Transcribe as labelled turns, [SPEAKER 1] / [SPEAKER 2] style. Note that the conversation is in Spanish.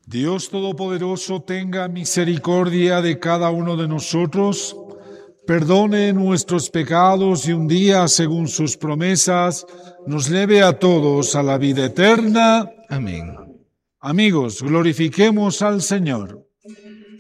[SPEAKER 1] Dios Todopoderoso tenga misericordia de cada uno de nosotros, perdone nuestros pecados y un día, según sus promesas, nos lleve a todos a la vida eterna.
[SPEAKER 2] Amén.
[SPEAKER 1] Amigos, glorifiquemos al Señor.